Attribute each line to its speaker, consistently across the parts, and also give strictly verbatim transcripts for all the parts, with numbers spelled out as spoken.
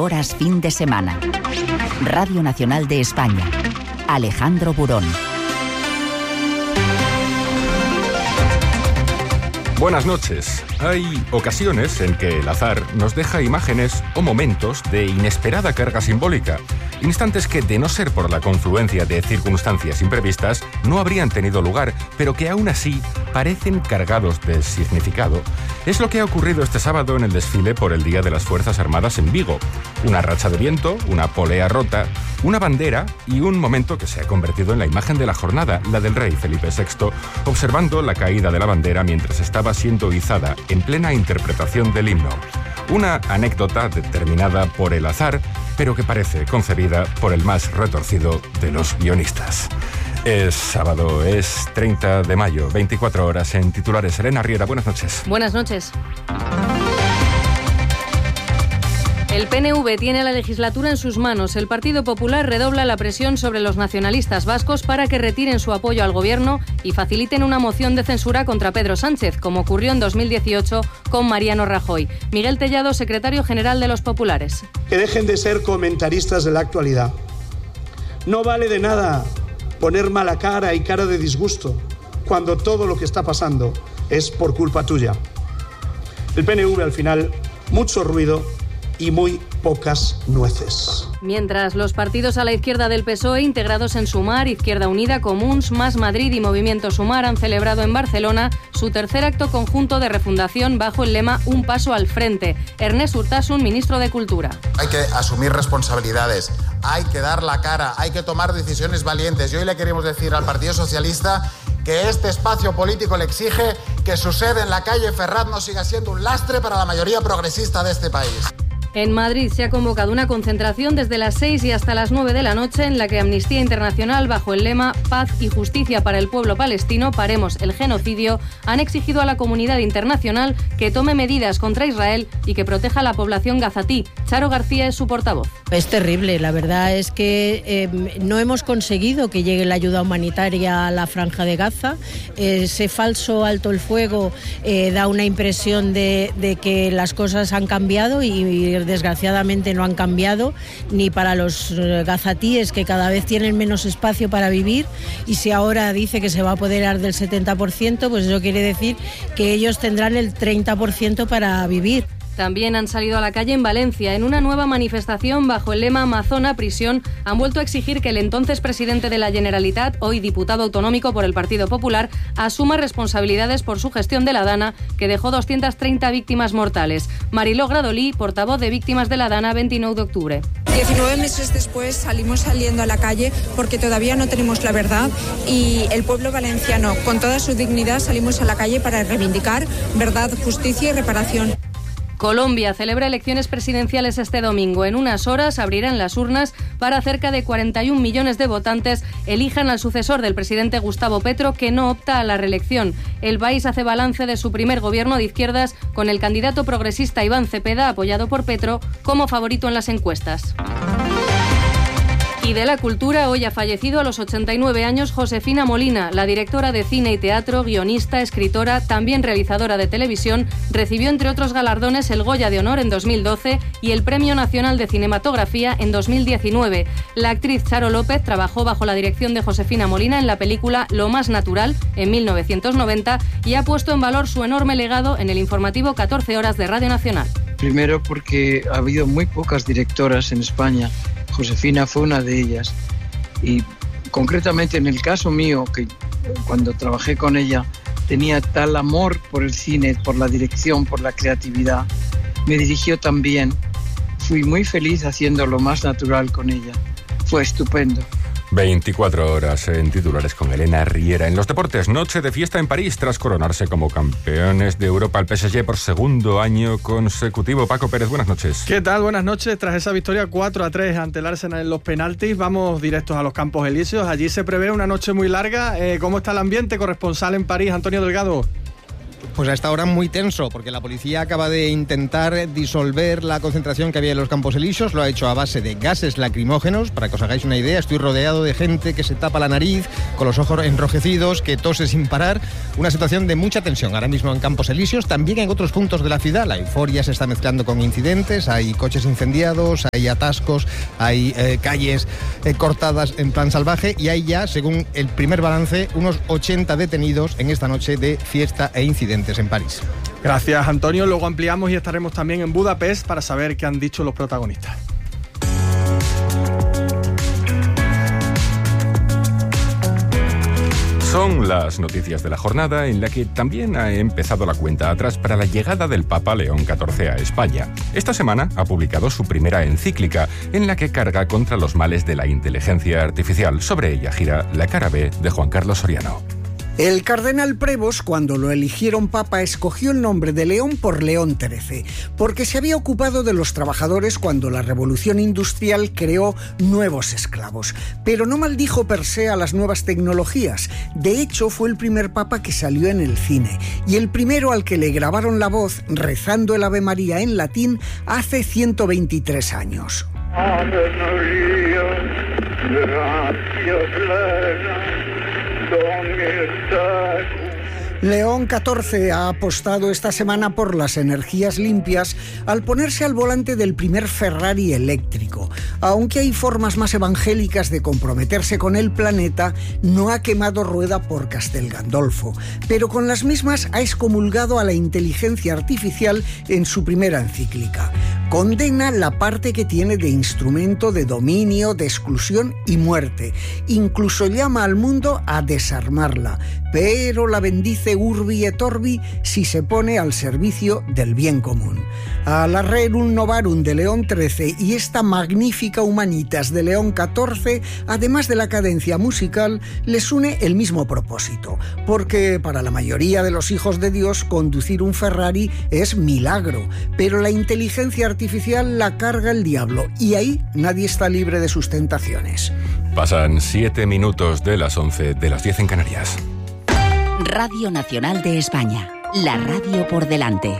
Speaker 1: Horas fin de semana. Radio Nacional de España. Alejandro Burón.
Speaker 2: Buenas noches. Hay ocasiones en que el azar nos deja imágenes o momentos de inesperada carga simbólica. Instantes que, de no ser por la confluencia de circunstancias imprevistas, no habrían tenido lugar, pero que aún así parecen cargados de significado. Es lo que ha ocurrido este sábado en el desfile por el Día de las Fuerzas Armadas en Vigo. Una racha de viento, una polea rota, una bandera y un momento que se ha convertido en la imagen de la jornada, la del rey Felipe sexto, observando la caída de la bandera mientras estaba siendo izada en plena interpretación del himno. Una anécdota determinada por el azar, pero que parece concebida por el más retorcido de los guionistas. Es sábado, es treinta de mayo, veinticuatro horas en titulares. Elena Riera, buenas noches.
Speaker 3: Buenas noches. El P N V tiene la legislatura en sus manos. El Partido Popular redobla la presión sobre los nacionalistas vascos para que retiren su apoyo al gobierno y faciliten una moción de censura contra Pedro Sánchez, como ocurrió en dos mil dieciocho con Mariano Rajoy. Miguel Tellado, secretario general de los populares.
Speaker 4: Que dejen de ser comentaristas de la actualidad. No vale de nada poner mala cara y cara de disgusto cuando todo lo que está pasando es por culpa tuya. El P N V, al final, mucho ruido y muy pocas nueces.
Speaker 3: Mientras los partidos a la izquierda del P S O E, integrados en Sumar, Izquierda Unida, Comuns, Más Madrid y Movimiento Sumar, han celebrado en Barcelona su tercer acto conjunto de refundación bajo el lema Un paso al frente. Ernest Urtasun, ministro de Cultura.
Speaker 5: Hay que asumir responsabilidades, hay que dar la cara, hay que tomar decisiones valientes. Y hoy le queremos decir al Partido Socialista que este espacio político le exige que su sede en la calle Ferraz no siga siendo un lastre para la mayoría progresista de este país.
Speaker 3: En Madrid se ha convocado una concentración desde las seis y hasta las nueve de la noche en la que Amnistía Internacional, bajo el lema Paz y Justicia para el Pueblo Palestino, paremos el genocidio, han exigido a la comunidad internacional que tome medidas contra Israel y que proteja a la población gazatí. Charo García es su portavoz.
Speaker 6: Es terrible, la verdad es que eh, no hemos conseguido que llegue la ayuda humanitaria a la Franja de Gaza. Ese falso alto el fuego eh, da una impresión de, de que las cosas han cambiado y, y desgraciadamente no han cambiado, ni para los gazatíes, que cada vez tienen menos espacio para vivir, y si ahora dice que se va a apoderar del setenta por ciento, pues eso quiere decir que ellos tendrán el treinta por ciento para vivir.
Speaker 3: También han salido a la calle en Valencia. En una nueva manifestación bajo el lema Amazona Prisión, han vuelto a exigir que el entonces presidente de la Generalitat, hoy diputado autonómico por el Partido Popular, asuma responsabilidades por su gestión de la Dana, que dejó doscientas treinta víctimas mortales. Mariló Gradolí, portavoz de Víctimas de la Dana, veintinueve de octubre.
Speaker 7: diecinueve meses después salimos saliendo a la calle porque todavía no tenemos la verdad, y el pueblo valenciano, con toda su dignidad, salimos a la calle para reivindicar verdad, justicia y reparación.
Speaker 3: Colombia celebra elecciones presidenciales este domingo. En unas horas abrirán las urnas para cerca de cuarenta y un millones de votantes elijan al sucesor del presidente Gustavo Petro, que no opta a la reelección. El país hace balance de su primer gobierno de izquierdas, con el candidato progresista Iván Cepeda, apoyado por Petro, como favorito en las encuestas. Y de la cultura, hoy ha fallecido a los ochenta y nueve años Josefina Molina, la directora de cine y teatro, guionista, escritora, también realizadora de televisión. Recibió, entre otros galardones, el Goya de Honor en dos mil doce y el Premio Nacional de Cinematografía en dos mil diecinueve. La actriz Charo López trabajó bajo la dirección de Josefina Molina en la película Lo más natural, en mil novecientos noventa, y ha puesto en valor su enorme legado en el informativo catorce horas de Radio Nacional.
Speaker 8: Primero porque ha habido muy pocas directoras en España. Josefina fue una de ellas, y concretamente en el caso mío, que cuando trabajé con ella tenía tal amor por el cine, por la dirección, por la creatividad, me dirigió tan bien. Fui muy feliz haciendo Lo más natural con ella, fue estupendo.
Speaker 2: veinticuatro horas en titulares con Elena Riera. En los deportes, noche de fiesta en París tras coronarse como campeones de Europa el P S G por segundo año consecutivo. Paco Pérez, buenas noches.
Speaker 9: ¿Qué tal? Buenas noches. Tras esa victoria cuatro a tres ante el Arsenal en los penaltis, vamos directos a los Campos Elíseos. Allí se prevé una noche muy larga. Eh, ¿Cómo está el ambiente? Corresponsal en París, Antonio Delgado.
Speaker 10: Pues a esta hora muy tenso, porque la policía acaba de intentar disolver la concentración que había en los Campos Elíseos. Lo ha hecho a base de gases lacrimógenos. Para que os hagáis una idea, estoy rodeado de gente que se tapa la nariz, con los ojos enrojecidos, que tose sin parar. Una situación de mucha tensión ahora mismo en Campos Elíseos. También en otros puntos de la ciudad la euforia se está mezclando con incidentes. Hay coches incendiados, hay atascos, hay eh, calles eh, cortadas en plan salvaje, y hay ya, según el primer balance, unos ochenta detenidos en esta noche de fiesta e incidentes en París.
Speaker 9: Gracias, Antonio. Luego ampliamos y estaremos también en Budapest para saber qué han dicho los protagonistas.
Speaker 2: Son las noticias de la jornada, en la que también ha empezado la cuenta atrás para la llegada del Papa León catorce a España. Esta semana ha publicado su primera encíclica, en la que carga contra los males de la inteligencia artificial. Sobre ella gira la cara B de Juan Carlos Soriano.
Speaker 11: El cardenal Prevost, cuando lo eligieron papa, escogió el nombre de León por León trece, porque se había ocupado de los trabajadores cuando la revolución industrial creó nuevos esclavos. Pero no maldijo per se a las nuevas tecnologías. De hecho, fue el primer papa que salió en el cine, y el primero al que le grabaron la voz rezando el Ave María en latín hace ciento veintitrés años. Ave María, gracia plena. León catorce ha apostado esta semana por las energías limpias al ponerse al volante del primer Ferrari eléctrico. Aunque hay formas más evangélicas de comprometerse con el planeta, no ha quemado rueda por Castel Gandolfo, pero con las mismas ha excomulgado a la inteligencia artificial en su primera encíclica. Condena la parte que tiene de instrumento de dominio, de exclusión y muerte. Incluso llama al mundo a desarmarla, pero la bendice urbi et orbi si se pone al servicio del bien común. A la Rerum Novarum de León trece y esta magnífica Humanitas de León catorce, además de la cadencia musical, les une el mismo propósito, porque para la mayoría de los hijos de Dios conducir un Ferrari es milagro, pero la inteligencia artificial la carga el diablo, y ahí nadie está libre de sus tentaciones.
Speaker 2: Pasan siete minutos de las once, de las diez en Canarias.
Speaker 1: Radio Nacional de España, la radio por delante.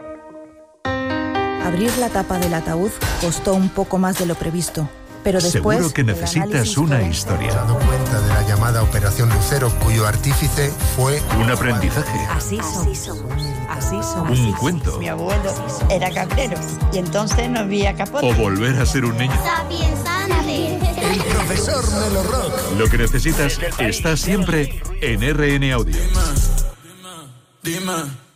Speaker 12: Abrir la tapa del ataúd costó un poco más de lo previsto, pero después...
Speaker 13: Seguro que necesitas una historia.
Speaker 14: He dado cuenta de la llamada Operación Lucero, cuyo artífice fue...
Speaker 13: Un aprendizaje.
Speaker 12: Así somos. Así somos.
Speaker 13: Un cuento.
Speaker 15: Mi abuelo era cabrero y entonces no había capote.
Speaker 13: O volver a ser un niño.
Speaker 14: El profesor Melo Rock.
Speaker 13: Lo que necesitas está siempre en R N Audio.
Speaker 14: Dime, dime.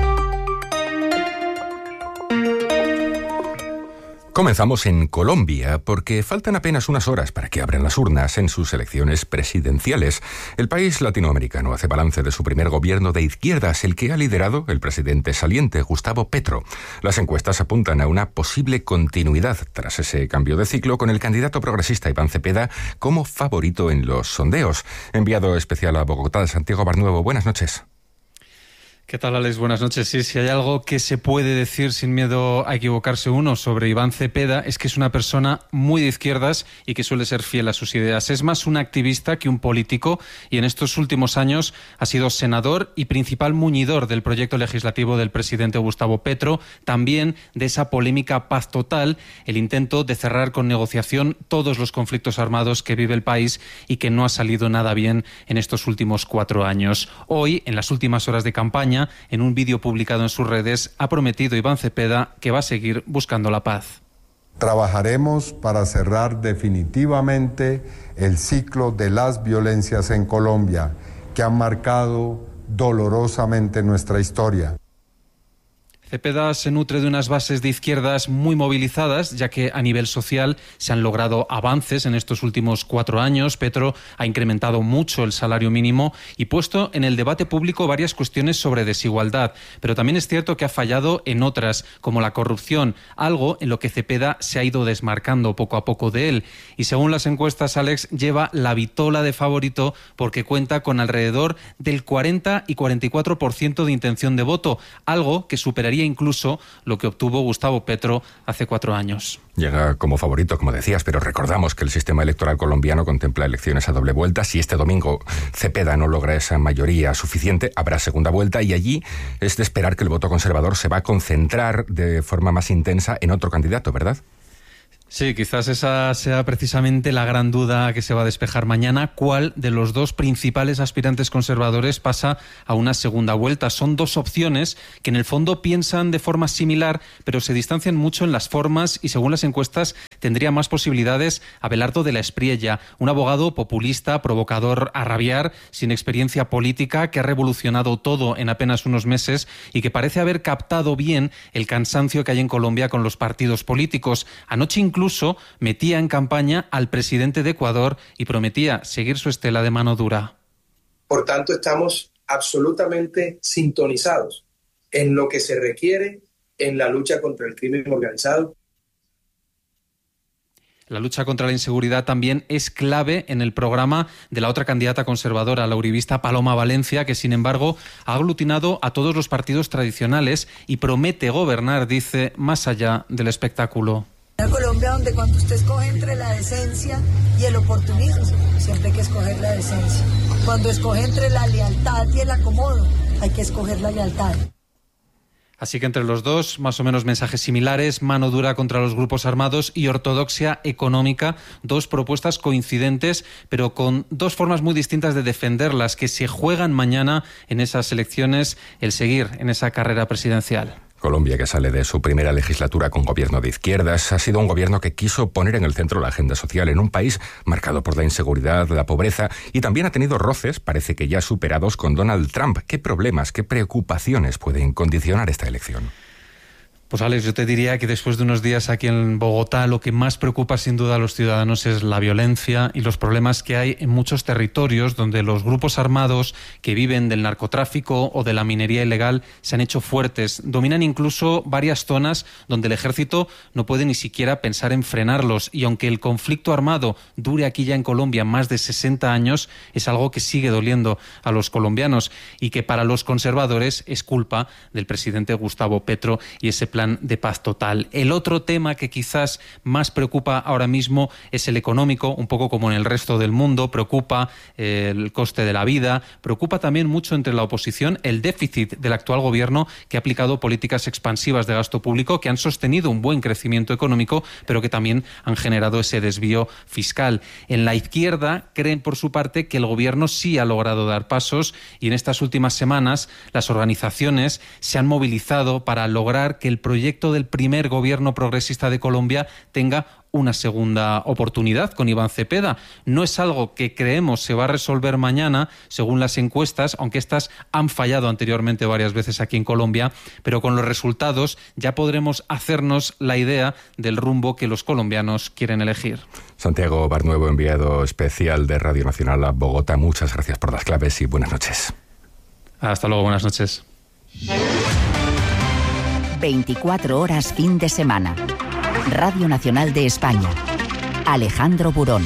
Speaker 2: Comenzamos en Colombia, porque faltan apenas unas horas para que abran las urnas en sus elecciones presidenciales. El país latinoamericano hace balance de su primer gobierno de izquierdas, el que ha liderado el presidente saliente, Gustavo Petro. Las encuestas apuntan a una posible continuidad tras ese cambio de ciclo, con el candidato progresista Iván Cepeda como favorito en los sondeos. Enviado especial a Bogotá, Santiago Barnuevo, buenas noches.
Speaker 16: ¿Qué tal, Alex? Buenas noches. Sí, si hay algo que se puede decir sin miedo a equivocarse uno sobre Iván Cepeda, es que es una persona muy de izquierdas y que suele ser fiel a sus ideas. Es más un activista que un político, y en estos últimos años ha sido senador y principal muñidor del proyecto legislativo del presidente Gustavo Petro, también de esa polémica paz total, el intento de cerrar con negociación todos los conflictos armados que vive el país y que no ha salido nada bien en estos últimos cuatro años. Hoy, en las últimas horas de campaña, en un vídeo publicado en sus redes, ha prometido Iván Cepeda que va a seguir buscando la paz.
Speaker 17: Trabajaremos para cerrar definitivamente el ciclo de las violencias en Colombia, que han marcado dolorosamente nuestra historia.
Speaker 16: Cepeda se nutre de unas bases de izquierdas muy movilizadas, ya que a nivel social se han logrado avances en estos últimos cuatro años. Petro ha incrementado mucho el salario mínimo y puesto en el debate público varias cuestiones sobre desigualdad, pero también es cierto que ha fallado en otras, como la corrupción, algo en lo que Cepeda se ha ido desmarcando poco a poco de él. Y según las encuestas, Alex lleva la vitola de favorito porque cuenta con alrededor del cuarenta y cuarenta y cuatro por ciento de intención de voto, algo que superaría superaría incluso lo que obtuvo Gustavo Petro hace cuatro años.
Speaker 2: Llega como favorito, como decías, pero recordamos que el sistema electoral colombiano contempla elecciones a doble vuelta. Si este domingo Cepeda no logra esa mayoría suficiente, habrá segunda vuelta y allí es de esperar que el voto conservador se va a concentrar de forma más intensa en otro candidato, ¿verdad?
Speaker 16: Sí, quizás esa sea precisamente la gran duda que se va a despejar mañana. ¿Cuál de los dos principales aspirantes conservadores pasa a una segunda vuelta? Son dos opciones que en el fondo piensan de forma similar, pero se distancian mucho en las formas y según las encuestas tendría más posibilidades Abelardo de la Espriella, un abogado populista, provocador a rabiar, sin experiencia política, que ha revolucionado todo en apenas unos meses y que parece haber captado bien el cansancio que hay en Colombia con los partidos políticos. Anoche incluso metía en campaña al presidente de Ecuador y prometía seguir su estela de mano dura.
Speaker 18: Por tanto, estamos absolutamente sintonizados en lo que se requiere en la lucha contra el crimen organizado.
Speaker 16: La lucha contra la inseguridad también es clave en el programa de la otra candidata conservadora, la uribista Paloma Valencia, que sin embargo ha aglutinado a todos los partidos tradicionales y promete gobernar, dice, más allá del espectáculo.
Speaker 19: Una Colombia donde cuando usted escoge entre la decencia y el oportunismo, siempre hay que escoger la decencia. Cuando escoge entre la lealtad y el acomodo, hay que escoger la lealtad.
Speaker 16: Así que entre los dos, más o menos mensajes similares, mano dura contra los grupos armados y ortodoxia económica, dos propuestas coincidentes, pero con dos formas muy distintas de defenderlas, que se juegan mañana en esas elecciones, el seguir en esa carrera presidencial.
Speaker 2: Colombia, que sale de su primera legislatura con gobierno de izquierdas, ha sido un gobierno que quiso poner en el centro la agenda social en un país marcado por la inseguridad, la pobreza y también ha tenido roces, parece que ya superados, con Donald Trump. ¿Qué problemas, qué preocupaciones pueden condicionar esta elección?
Speaker 16: Pues Alex, yo te diría que después de unos días aquí en Bogotá lo que más preocupa sin duda a los ciudadanos es la violencia y los problemas que hay en muchos territorios donde los grupos armados que viven del narcotráfico o de la minería ilegal se han hecho fuertes. Dominan incluso varias zonas donde el ejército no puede ni siquiera pensar en frenarlos y aunque el conflicto armado dure aquí ya en Colombia más de sesenta años, es algo que sigue doliendo a los colombianos y que para los conservadores es culpa del presidente Gustavo Petro y ese plan de paz total. El otro tema que quizás más preocupa ahora mismo es el económico, un poco como en el resto del mundo, preocupa eh, el coste de la vida, preocupa también mucho entre la oposición el déficit del actual gobierno que ha aplicado políticas expansivas de gasto público que han sostenido un buen crecimiento económico, pero que también han generado ese desvío fiscal. En la izquierda creen por su parte que el gobierno sí ha logrado dar pasos y en estas últimas semanas las organizaciones se han movilizado para lograr que el proyecto del primer gobierno progresista de Colombia tenga una segunda oportunidad con Iván Cepeda. No es algo que creemos se va a resolver mañana, según las encuestas, aunque estas han fallado anteriormente varias veces aquí en Colombia, pero con los resultados ya podremos hacernos la idea del rumbo que los colombianos quieren elegir.
Speaker 2: Santiago Barnuevo, enviado especial de Radio Nacional a Bogotá, muchas gracias por las claves y buenas noches.
Speaker 16: Hasta luego, buenas noches.
Speaker 1: veinticuatro horas fin de semana. Radio Nacional de España. Alejandro Burón.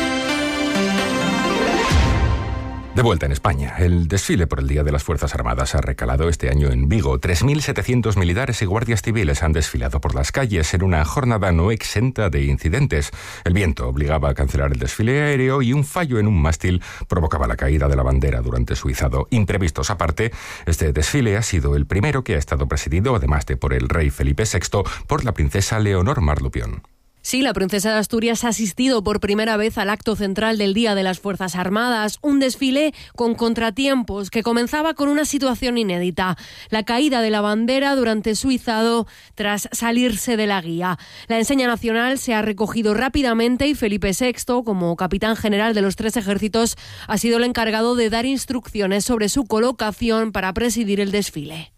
Speaker 2: De vuelta en España, el desfile por el Día de las Fuerzas Armadas ha recalado este año en Vigo. tres mil setecientos militares y guardias civiles han desfilado por las calles en una jornada no exenta de incidentes. El viento obligaba a cancelar el desfile aéreo y un fallo en un mástil provocaba la caída de la bandera durante su izado. Imprevistos aparte, este desfile ha sido el primero que ha estado presidido, además de por el rey Felipe sexto, por la princesa Leonor Marlupión.
Speaker 3: Sí, la princesa de Asturias ha asistido por primera vez al acto central del Día de las Fuerzas Armadas, un desfile con contratiempos que comenzaba con una situación inédita, la caída de la bandera durante su izado tras salirse de la guía. La enseña nacional se ha recogido rápidamente y Felipe sexto, como capitán general de los tres ejércitos, ha sido el encargado de dar instrucciones sobre su colocación para presidir el desfile.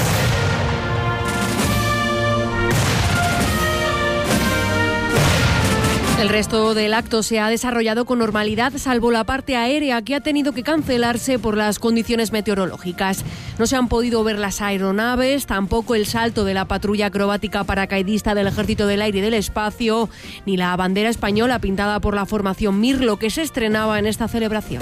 Speaker 3: El resto del acto se ha desarrollado con normalidad, salvo la parte aérea que ha tenido que cancelarse por las condiciones meteorológicas. No se han podido ver las aeronaves, tampoco el salto de la patrulla acrobática paracaidista del Ejército del Aire y del Espacio, ni la bandera española pintada por la formación Mirlo que se estrenaba en esta celebración.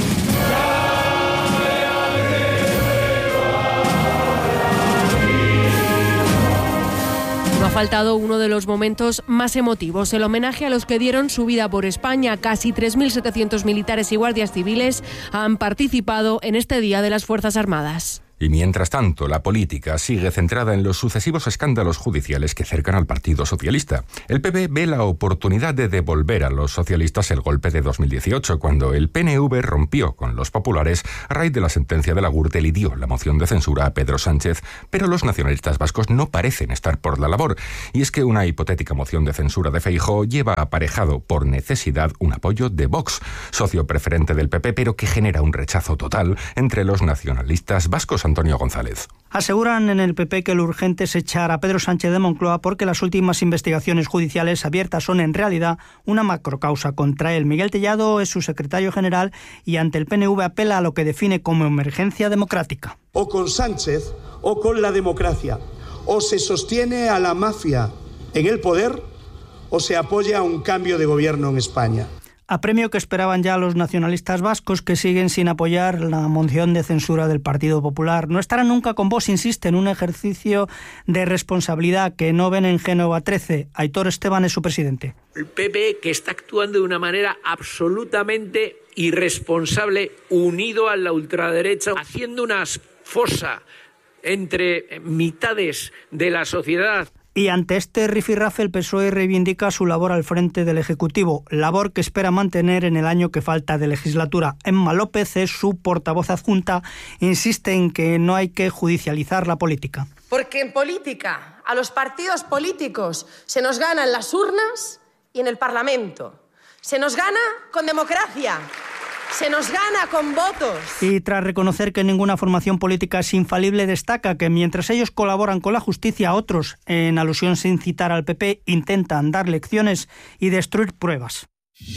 Speaker 20: faltado uno de los momentos más emotivos, el homenaje a los que dieron su vida por España. Casi tres mil setecientos militares y guardias civiles han participado en este Día de las Fuerzas Armadas.
Speaker 2: Y mientras tanto, la política sigue centrada en los sucesivos escándalos judiciales que cercan al Partido Socialista. El P P ve la oportunidad de devolver a los socialistas el golpe de dos mil dieciocho, cuando el P N V rompió con los populares a raíz de la sentencia de la Gürtel y dio la moción de censura a Pedro Sánchez. Pero los nacionalistas vascos no parecen estar por la labor. Y es que una hipotética moción de censura de Feijóo lleva aparejado por necesidad un apoyo de Vox, socio preferente del P P, pero que genera un rechazo total entre los nacionalistas vascos. Antonio González.
Speaker 21: Aseguran en el P P que lo urgente es echar a Pedro Sánchez de Moncloa porque las últimas investigaciones judiciales abiertas son en realidad una macrocausa contra él. Miguel Tellado es su secretario general y ante el P N V apela a lo que define como emergencia democrática.
Speaker 4: O con Sánchez o con la democracia. O se sostiene a la mafia en el poder o se apoya a un cambio de gobierno en España.
Speaker 21: Apremio que esperaban ya los nacionalistas vascos, que siguen sin apoyar la moción de censura del Partido Popular. No estarán nunca con vos, insiste, en un ejercicio de responsabilidad que no ven en Génova trece. Aitor Esteban es su presidente.
Speaker 22: El P P, que está actuando de una manera absolutamente irresponsable, unido a la ultraderecha, haciendo una fosa entre mitades de la sociedad.
Speaker 21: Y ante este rifirrafe, el P S O E reivindica su labor al frente del Ejecutivo, labor que espera mantener en el año que falta de legislatura. Emma López es su portavoz adjunta, insiste en que no hay que judicializar la política.
Speaker 23: Porque en política, a los partidos políticos se nos gana en las urnas y en el Parlamento. Se nos gana con democracia. Se nos gana con votos.
Speaker 21: Y tras reconocer que ninguna formación política es infalible, destaca que mientras ellos colaboran con la justicia, otros, en alusión sin citar al P P, intentan dar lecciones y destruir pruebas.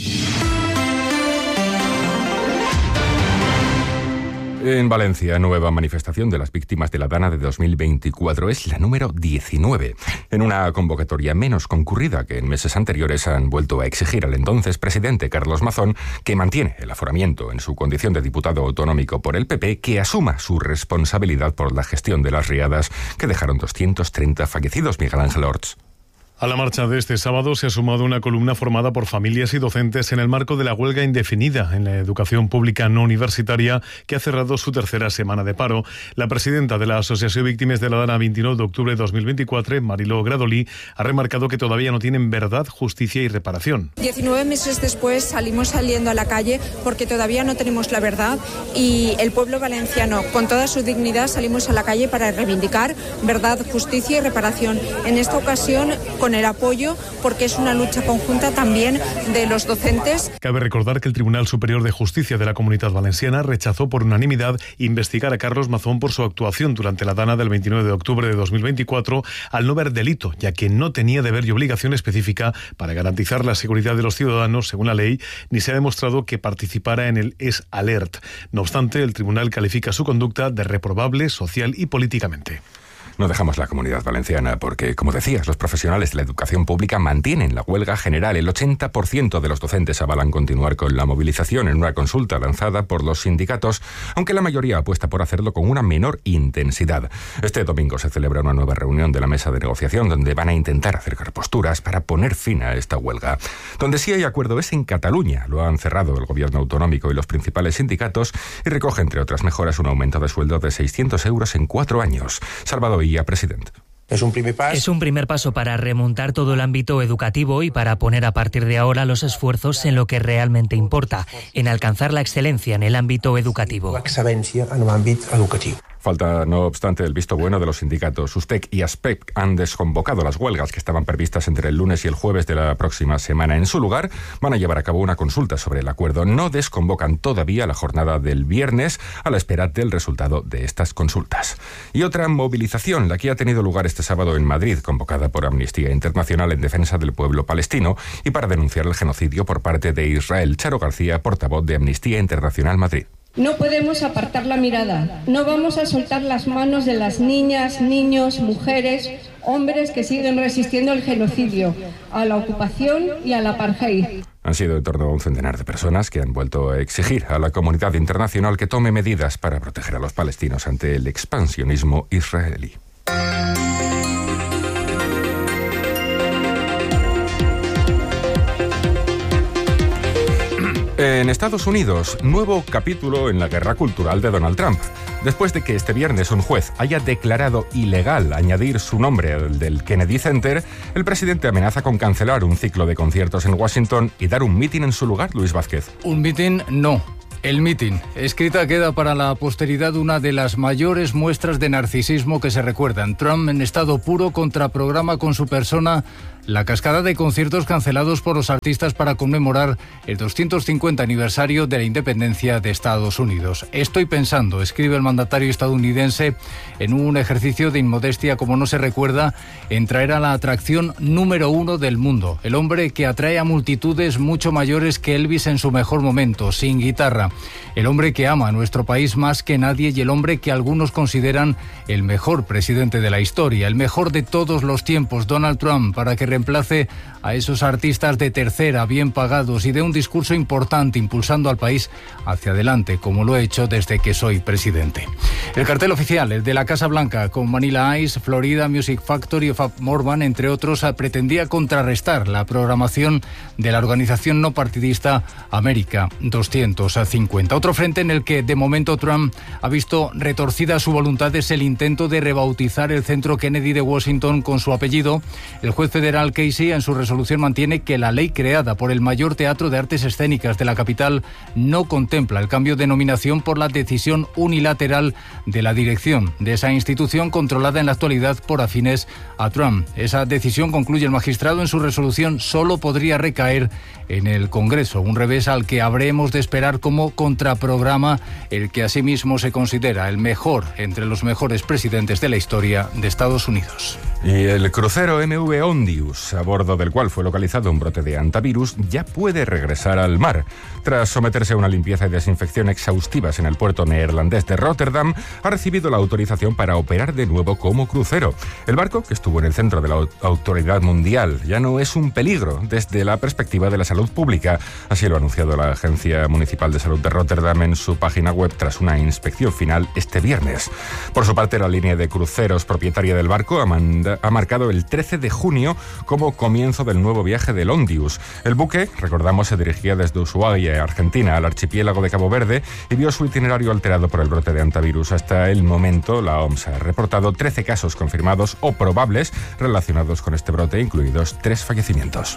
Speaker 2: En Valencia, nueva manifestación de las víctimas de la Dana de dos mil veinticuatro. Es la número diecinueve. En una convocatoria menos concurrida que en meses anteriores, han vuelto a exigir al entonces presidente Carlos Mazón, que mantiene el aforamiento en su condición de diputado autonómico por el P P, que asuma su responsabilidad por la gestión de las riadas que dejaron doscientos treinta fallecidos. Miguel Ángel Orts.
Speaker 24: A la marcha de este sábado se ha sumado una columna formada por familias y docentes en el marco de la huelga indefinida en la educación pública no universitaria, que ha cerrado su tercera semana de paro. La presidenta de la Asociación Víctimas de la Dana veintinueve de octubre de dos mil veinticuatro, Mariló Gradolí, ha remarcado que todavía no tienen verdad, justicia y reparación.
Speaker 7: diecinueve meses después salimos saliendo a la calle porque todavía no tenemos la verdad y el pueblo valenciano, con toda su dignidad, salimos a la calle para reivindicar verdad, justicia y reparación. En esta ocasión, con el apoyo, porque es una lucha conjunta también de los docentes.
Speaker 24: Cabe recordar que el Tribunal Superior de Justicia de la Comunidad Valenciana rechazó por unanimidad investigar a Carlos Mazón por su actuación durante la Dana del veintinueve de octubre de dos mil veinticuatro, al no ver delito, ya que no tenía deber y obligación específica para garantizar la seguridad de los ciudadanos, según la ley, ni se ha demostrado que participara en el Es Alert. No obstante, el tribunal califica su conducta de reprobable social y políticamente.
Speaker 2: No dejamos la Comunidad Valenciana porque, como decías, los profesionales de la educación pública mantienen la huelga general. El ochenta por ciento de los docentes avalan continuar con la movilización en una consulta lanzada por los sindicatos, aunque la mayoría apuesta por hacerlo con una menor intensidad. Este domingo se celebra una nueva reunión de la mesa de negociación donde van a intentar acercar posturas para poner fin a esta huelga. Donde sí hay acuerdo es en Cataluña. Lo han cerrado el gobierno autonómico y los principales sindicatos y recoge, entre otras mejoras, un aumento de sueldo de seiscientos euros en cuatro años. Salvador Illa, presidente.
Speaker 25: Es un primer paso.
Speaker 26: Es un primer paso para remontar todo el ámbito educativo y para poner a partir de ahora los esfuerzos en lo que realmente importa, en alcanzar la excelencia en el ámbito educativo.
Speaker 25: Excelencia en el ámbito educativo.
Speaker 2: Falta, no obstante, el visto bueno de los sindicatos. Ustec y Aspec han desconvocado las huelgas que estaban previstas entre el lunes y el jueves de la próxima semana. En su lugar, van a llevar a cabo una consulta sobre el acuerdo. No desconvocan todavía la jornada del viernes a la espera del resultado de estas consultas. Y otra movilización, la que ha tenido lugar este sábado en Madrid, convocada por Amnistía Internacional en defensa del pueblo palestino y para denunciar el genocidio por parte de Israel. Charo García, portavoz de Amnistía Internacional Madrid.
Speaker 27: No podemos apartar la mirada, no vamos a soltar las manos de las niñas, niños, mujeres, hombres que siguen resistiendo al genocidio, a la ocupación y al apartheid.
Speaker 2: Han sido en torno a un centenar de personas que han vuelto a exigir a la comunidad internacional que tome medidas para proteger a los palestinos ante el expansionismo israelí. En Estados Unidos, nuevo capítulo en la guerra cultural de Donald Trump. Después de que este viernes un juez haya declarado ilegal añadir su nombre al del Kennedy Center, el presidente amenaza con cancelar un ciclo de conciertos en Washington y dar un mitin en su lugar, Luis Vázquez.
Speaker 5: Un mitin no. El mitin. Escrita queda para la posteridad una de las mayores muestras de narcisismo que se recuerdan. Trump en estado puro contraprograma con su persona la cascada de conciertos cancelados por los artistas para conmemorar el doscientos cincuenta aniversario de la independencia de Estados Unidos. Estoy pensando, escribe el mandatario estadounidense, en un ejercicio de inmodestia como no se recuerda, en traer a la atracción número uno del mundo, el hombre que atrae a multitudes mucho mayores que Elvis en su mejor momento, sin guitarra, el hombre que ama a nuestro país más que nadie y el hombre que algunos consideran el mejor presidente de la historia, el mejor de todos los tiempos, Donald Trump, para que reemplace a esos artistas de tercera, bien pagados y de un discurso importante impulsando al país hacia adelante, como lo he hecho desde que soy presidente. El cartel oficial, el de la Casa Blanca, con Vanilla Ice, Florida, Music Factory o Fab Morvan, entre otros, pretendía contrarrestar la programación de la organización no partidista América doscientos cincuenta. Otro frente en el que de momento Trump ha visto retorcida su voluntad es el intento de rebautizar el Centro Kennedy de Washington con su apellido. El juez federal Casey en su resolución mantiene que la ley creada por el mayor teatro de artes escénicas de la capital no contempla el cambio de denominación por la decisión unilateral de la dirección de esa institución controlada en la actualidad por afines a Trump. Esa decisión, concluye el magistrado en su resolución, solo podría recaer en el Congreso, un revés al que habremos de esperar como contraprograma el que asimismo se considera el mejor entre los mejores presidentes de la historia de Estados Unidos.
Speaker 2: Y el crucero M V Ondius, a bordo del cual fue localizado un brote de hantavirus, ya puede regresar al mar. Tras someterse a una limpieza y desinfección exhaustivas en el puerto neerlandés de Rotterdam, ha recibido la autorización para operar de nuevo como crucero. El barco, que estuvo en el centro de la autoridad mundial, ya no es un peligro desde la perspectiva de la salud pública. Así lo ha anunciado la Agencia Municipal de Salud de Rotterdam en su página web tras una inspección final este viernes. Por su parte, la línea de cruceros propietaria del barco ha, manda, ha marcado el trece de junio como comienzo del nuevo viaje del Ondius. El buque, recordamos, se dirigía desde Ushuaia, Argentina, al archipiélago de Cabo Verde y vio su itinerario alterado por el brote de hantavirus. Hasta el momento, la O M S ha reportado trece casos confirmados o probables relacionados con este brote, incluidos tres fallecimientos.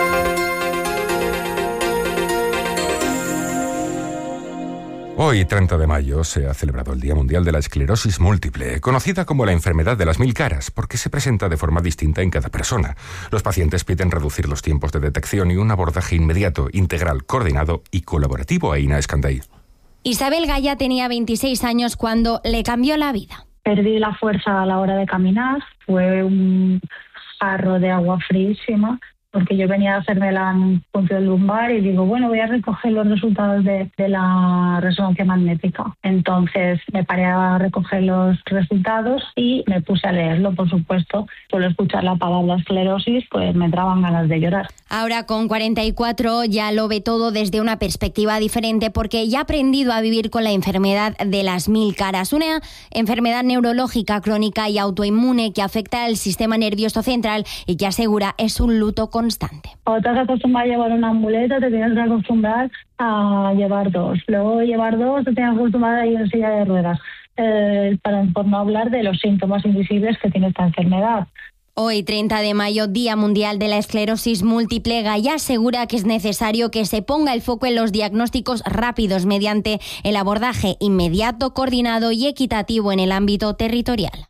Speaker 2: Hoy, treinta de mayo, se ha celebrado el Día Mundial de la Esclerosis Múltiple, conocida como la enfermedad de las mil caras, porque se presenta de forma distinta en cada persona. Los pacientes piden reducir los tiempos de detección y un abordaje inmediato, integral, coordinado y colaborativo. Aina Escandey.
Speaker 6: Isabel Gaya tenía veintiséis años cuando le cambió la vida.
Speaker 8: Perdí la fuerza a la hora de caminar, fue un jarro de agua frísima, porque yo venía a hacerme la punción lumbar y digo, bueno, voy a recoger los resultados de, de la resonancia magnética. Entonces me paré a recoger los resultados y me puse a leerlo, por supuesto. Solo escuchar la palabra esclerosis, pues me entraban ganas de llorar.
Speaker 6: Ahora con cuarenta y cuatro ya lo ve todo desde una perspectiva diferente porque ya ha aprendido a vivir con la enfermedad de las mil caras, una enfermedad neurológica crónica y autoinmune que afecta al sistema nervioso central y que asegura es un luto constante.
Speaker 8: Cuando te has acostumbrado a llevar una muleta, te tienes que acostumbrar a llevar dos. Luego llevar dos, te tienes que acostumbrar a ir en silla de ruedas. Eh, para, por no hablar de los síntomas invisibles que tiene esta enfermedad.
Speaker 6: Hoy, treinta de mayo, Día Mundial de la Esclerosis Múltiple, Gaya asegura que es necesario que se ponga el foco en los diagnósticos rápidos mediante el abordaje inmediato, coordinado y equitativo en el ámbito territorial.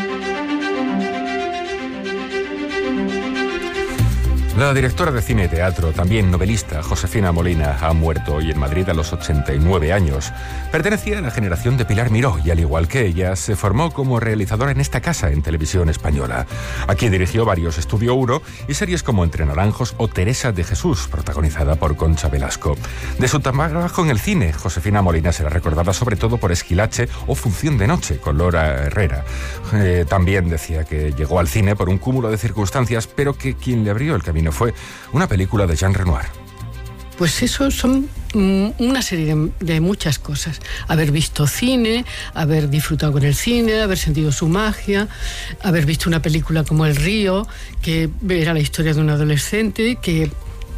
Speaker 2: La directora de cine y teatro, también novelista, Josefina Molina, ha muerto hoy en Madrid a los ochenta y nueve años. Pertenecía a la generación de Pilar Miró y, al igual que ella, se formó como realizadora en esta casa en Televisión Española. Aquí dirigió varios Estudio uno y series como Entre Naranjos o Teresa de Jesús, protagonizada por Concha Velasco. De su trabajo en el cine, Josefina Molina será recordada sobre todo por Esquilache o Función de Noche, con Laura Herrera. Eh, también decía que llegó al cine por un cúmulo de circunstancias, pero que quien le abrió el camino fue una película de Jean Renoir.
Speaker 9: Pues eso son una serie de, de muchas cosas. Haber visto cine, haber disfrutado con el cine, haber sentido su magia, haber visto una película como El Río, que era la historia de un adolescente que,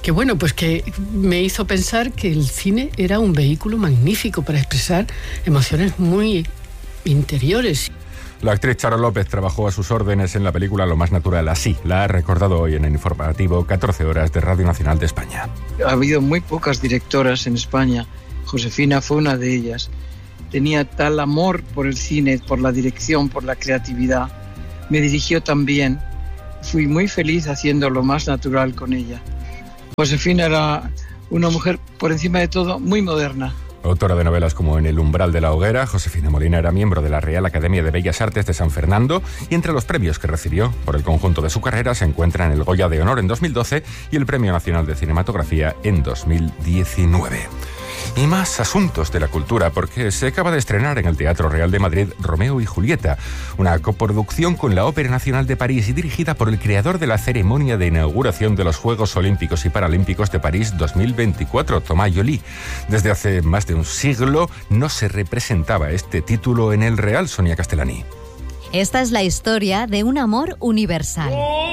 Speaker 9: que bueno, pues que me hizo pensar que el cine era un vehículo magnífico para expresar emociones muy interiores.
Speaker 2: La actriz Charo López trabajó a sus órdenes en la película Lo más natural, así la ha recordado hoy en el informativo catorce horas de Radio Nacional de España.
Speaker 10: Ha habido muy pocas directoras en España. Josefina fue una de ellas. Tenía tal amor por el cine, por la dirección, por la creatividad. Me dirigió también. Fui muy feliz haciendo Lo más natural con ella. Josefina era una mujer, por encima de todo, muy moderna.
Speaker 2: Autora de novelas como En el umbral de la hoguera, Josefina Molina era miembro de la Real Academia de Bellas Artes de San Fernando y entre los premios que recibió por el conjunto de su carrera se encuentran el Goya de Honor en dos mil doce y el Premio Nacional de Cinematografía en dos mil diecinueve. Y más asuntos de la cultura, porque se acaba de estrenar en el Teatro Real de Madrid Romeo y Julieta, una coproducción con la Ópera Nacional de París y dirigida por el creador de la ceremonia de inauguración de los Juegos Olímpicos y Paralímpicos de París dos mil veinticuatro, Thomas Joly. Desde hace más de un siglo no se representaba este título en el Real, Sonia Castellani.
Speaker 11: Esta es la historia de un amor universal.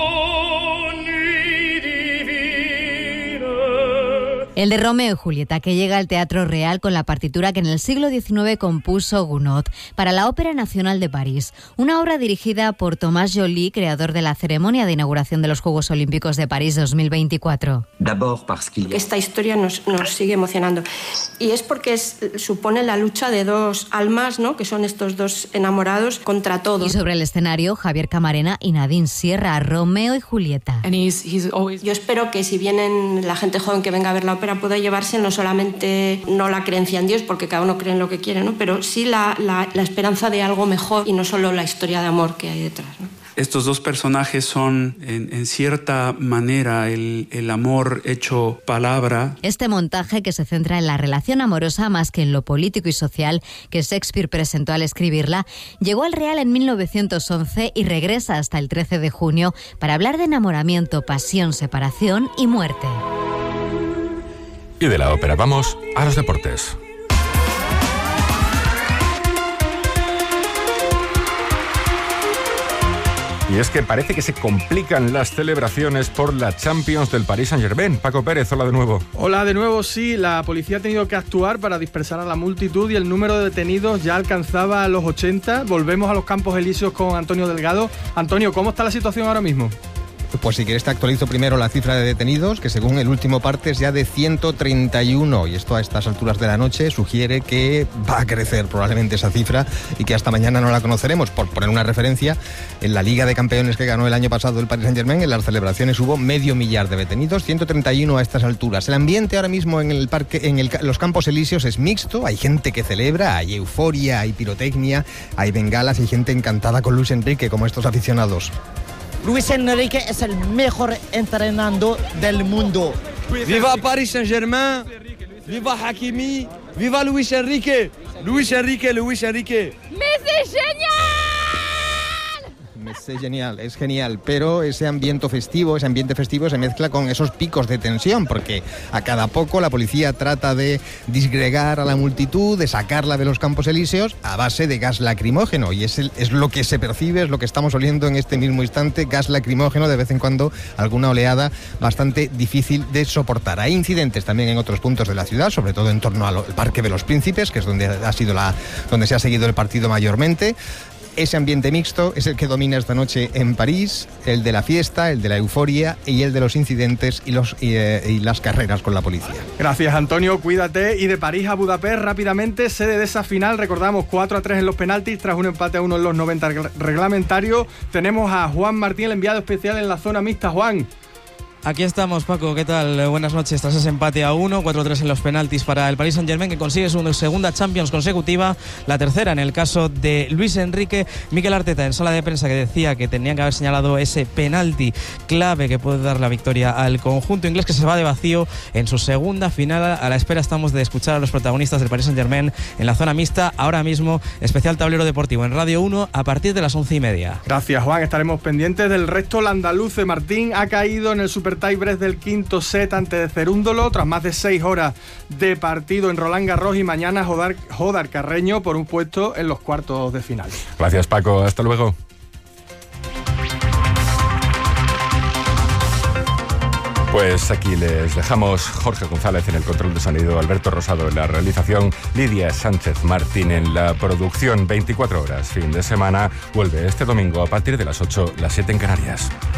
Speaker 11: El de Romeo y Julieta, que llega al Teatro Real con la partitura que en el siglo diecinueve compuso Gounod para la Ópera Nacional de París, una obra dirigida por Thomas Joly, creador de la ceremonia de inauguración de los Juegos Olímpicos de París dos mil veinticuatro.
Speaker 12: Esta historia nos, nos sigue emocionando y es porque es, supone la lucha de dos almas, ¿no?, que son estos dos enamorados contra todo.
Speaker 11: Y sobre el escenario, Javier Camarena y Nadine Sierra, Romeo y Julieta.
Speaker 12: He's, he's always... Yo espero que si vienen la gente joven que venga a ver la ópera pueda llevarse no solamente no la creencia en Dios, porque cada uno cree en lo que quiere, ¿no?, pero sí la, la, la esperanza de algo mejor y no solo la historia de amor que hay detrás, ¿no?
Speaker 13: Estos dos personajes son, en, en cierta manera, el, el amor hecho palabra.
Speaker 11: Este montaje, que se centra en la relación amorosa más que en lo político y social que Shakespeare presentó al escribirla, llegó al Real en mil novecientos once y regresa hasta el trece de junio para hablar de enamoramiento, pasión, separación y muerte.
Speaker 2: Y de la ópera vamos a los deportes. Y es que parece que se complican las celebraciones por la Champions del Paris Saint-Germain. Paco Pérez, hola de nuevo.
Speaker 14: Hola de nuevo, sí. La policía ha tenido que actuar para dispersar a la multitud y el número de detenidos ya alcanzaba los ochenta. Volvemos a los Campos Elíseos con Antonio Delgado. Antonio, ¿cómo está la situación ahora mismo?
Speaker 15: Pues si quieres te actualizo primero la cifra de detenidos, que según el último parte es ya de ciento treinta y uno, y esto a estas alturas de la noche sugiere que va a crecer probablemente esa cifra y que hasta mañana no la conoceremos. Por poner una referencia, en la Liga de Campeones que ganó el año pasado el Paris Saint-Germain, en las celebraciones hubo medio millar de detenidos, ciento treinta y uno a estas alturas. El ambiente ahora mismo en el parque, en el, los Campos Elíseos es mixto, hay gente que celebra, hay euforia, hay pirotecnia, hay bengalas, hay gente encantada con Luis Enrique, como estos aficionados.
Speaker 17: Luis Enrique es el mejor entrenador del mundo.
Speaker 28: ¡Viva Paris Saint-Germain! ¡Viva Hakimi! ¡Viva Luis Enrique! ¡Luis Enrique, Luis Enrique!
Speaker 17: ¡Messi genial!
Speaker 15: Es genial, es genial, pero ese ambiente festivo, ese ambiente festivo se mezcla con esos picos de tensión, porque a cada poco la policía trata de disgregar a la multitud, de sacarla de los Campos Elíseos a base de gas lacrimógeno, y es, el, es lo que se percibe, es lo que estamos oliendo en este mismo instante, gas lacrimógeno, de vez en cuando alguna oleada bastante difícil de soportar. Hay incidentes también en otros puntos de la ciudad, sobre todo en torno al Parque de los Príncipes, que es donde ha sido la, donde se ha seguido el partido mayormente. Ese ambiente mixto es el que domina esta noche en París, el de la fiesta, el de la euforia y el de los incidentes y, los, y, eh, y las carreras con la policía.
Speaker 14: Gracias, Antonio, cuídate. Y de París a Budapest, rápidamente, sede de esa final, recordamos cuatro a tres en los penaltis, tras un empate a uno en los noventa reglamentarios. Tenemos a Juan Martín, el enviado especial en la zona mixta. Juan.
Speaker 29: Aquí estamos, Paco, ¿qué tal? Buenas noches. Tras ese empate a uno, cuatro a tres en los penaltis para el Paris Saint-Germain, que consigue su segunda Champions consecutiva, la tercera en el caso de Luis Enrique. Mikel Arteta en sala de prensa, que decía que tenían que haber señalado ese penalti clave que puede dar la victoria al conjunto inglés, que se va de vacío en su segunda final. A la espera estamos de escuchar a los protagonistas del Paris Saint-Germain en la zona mixta. Ahora mismo, especial tablero deportivo en Radio uno a partir de las once y media.
Speaker 14: Gracias, Juan. Estaremos pendientes del resto. El andaluz Martín ha caído en el Super tiebreak del quinto set ante Cerúndolo tras más de seis horas de partido en Roland Garros, y mañana Jodar, Jodar Carreño por un puesto en los cuartos de final.
Speaker 2: Gracias, Paco, hasta luego. Pues aquí les dejamos. Jorge González en el control de sonido, Alberto Rosado en la realización, Lidia Sánchez Martín en la producción. veinticuatro horas, fin de semana. Vuelve este domingo a partir de las ocho, las siete en Canarias.